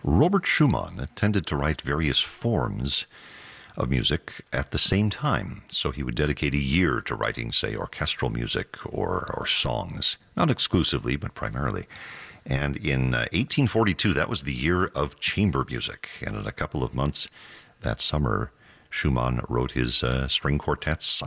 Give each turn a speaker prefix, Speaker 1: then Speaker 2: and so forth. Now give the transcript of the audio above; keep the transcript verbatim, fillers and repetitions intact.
Speaker 1: Robert Schumann tended to write various forms of music at the same time. So he would dedicate a year to writing, say, orchestral music or, or songs, not exclusively, but primarily. And in uh, eighteen forty-two, that was the year of chamber music. And in a couple of months that summer, Schumann wrote his uh, string quartets,